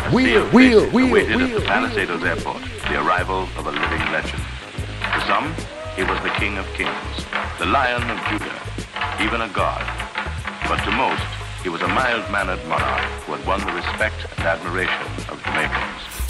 awaited at the Palisadoes Airport the arrival of a living legend. To some, he was the King of Kings, the Lion of Judah, even a god. But to most, he was a mild-mannered monarch who had won the respect and admiration of Jamaicans.